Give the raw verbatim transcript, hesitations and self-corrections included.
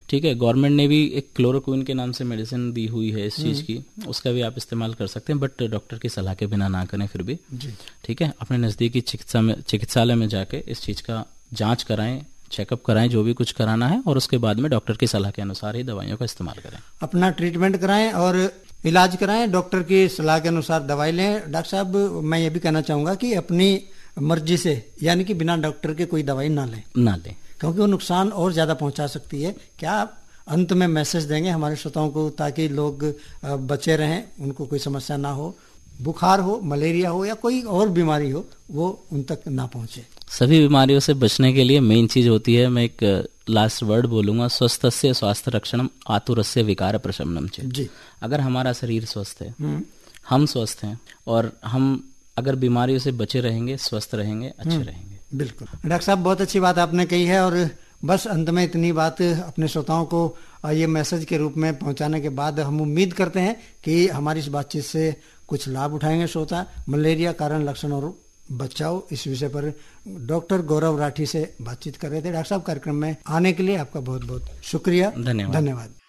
ठीक है। गवर्नमेंट ने भी एक क्लोरोक्विन के नाम से मेडिसिन दी हुई है इस चीज़ की, उसका भी आप इस्तेमाल कर सकते हैं, बट डॉक्टर की सलाह के बिना ना करें फिर भी। ठीक है, अपने नज़दीकी चिकित्सा में चिकित्सालय में जाके इस चीज़ का जांच कराएं, चेकअप कराएं, जो भी कुछ कराना है, और उसके बाद में डॉक्टर की सलाह के अनुसार ही दवाइयों का इस्तेमाल करें। अपना ट्रीटमेंट कराएं और इलाज कराएं, डॉक्टर की सलाह के अनुसार दवाई लें। डॉक्टर साहब, मैं ये भी कहना चाहूँगा कि अपनी मर्जी से, यानी कि बिना डॉक्टर के कोई दवाई ना लें ना लें क्योंकि वो नुकसान और ज़्यादा पहुंचा सकती है। क्या आप अंत में मैसेज देंगे हमारे श्रोताओं को ताकि लोग बचे रहें, उनको कोई समस्या ना हो, बुखार हो, मलेरिया हो या कोई और बीमारी हो, वो उन तक ना पहुंचे? सभी बीमारियों से बचने के लिए मेन चीज़ होती है, मैं एक लास्ट वर्ड बोलूँगा, स्वस्थस्य स्वास्थ्य रक्षणम आतुरस्य विकार प्रशमनम च। जी, अगर हमारा शरीर स्वस्थ है, हम स्वस्थ हैं, और हम अगर बीमारियों से बचे रहेंगे, स्वस्थ रहेंगे, अच्छे रहेंगे। बिल्कुल डॉक्टर साहब, बहुत अच्छी बात आपने कही है। और बस अंत में इतनी बात अपने श्रोताओं को ये मैसेज के रूप में पहुंचाने के बाद हम उम्मीद करते हैं कि हमारी इस बातचीत से कुछ लाभ उठाएंगे श्रोता। मलेरिया कारण, लक्षण और बचाव, इस विषय पर डॉक्टर गौरव राठी से बातचीत कर रहे थे। डॉक्टर साहब, कार्यक्रम में आने के लिए आपका बहुत बहुत शुक्रिया। धन्यवाद। धन्यवाद।